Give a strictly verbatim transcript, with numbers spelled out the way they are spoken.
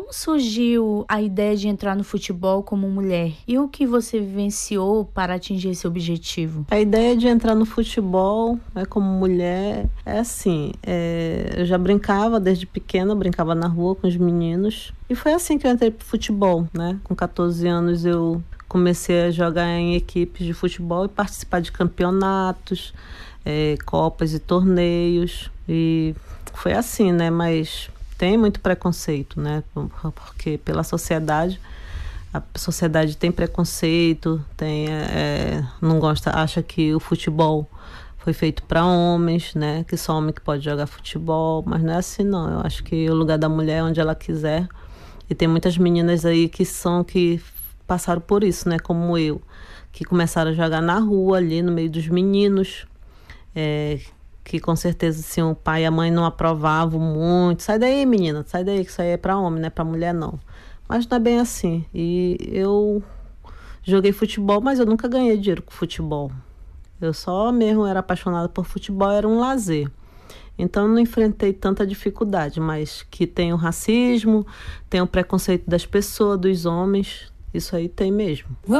Como surgiu a ideia de entrar no futebol como mulher? E o que você vivenciou para atingir esse objetivo? A ideia de entrar no futebol, né, como mulher é assim, é, eu já brincava desde pequena, brincava na rua com os meninos. E foi assim que eu entrei pro futebol, né? Com catorze anos eu comecei a jogar em equipes de futebol e participar de campeonatos, é, copas e torneios. E foi assim, né? Mas tem muito preconceito, né? Porque pela sociedade, a sociedade tem preconceito, tem, é, não gosta, acha que o futebol foi feito para homens, né? Que só homem que pode jogar futebol, mas não é assim não. Eu acho que o lugar da mulher é onde ela quiser. E tem muitas meninas aí que são que passaram por isso, né? Como eu, que começaram a jogar na rua ali no meio dos meninos, é, que com certeza assim, o pai e a mãe não aprovavam muito. Sai daí, menina, sai daí, que isso aí é para homem, não é para mulher não. Mas não é bem assim. E eu joguei futebol, mas eu nunca ganhei dinheiro com futebol. Eu só mesmo era apaixonada por futebol, era um lazer. Então não enfrentei tanta dificuldade, mas que tem o racismo, tem o preconceito das pessoas, dos homens, isso aí tem mesmo.